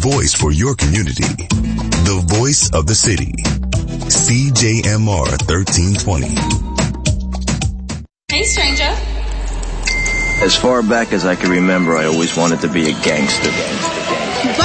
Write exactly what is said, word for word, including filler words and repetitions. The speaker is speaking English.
voice for your community. The voice of the city. C J M R thirteen twenty. Hey, stranger. As far back as I can remember, I always wanted to be a gangster. gangster, gangster.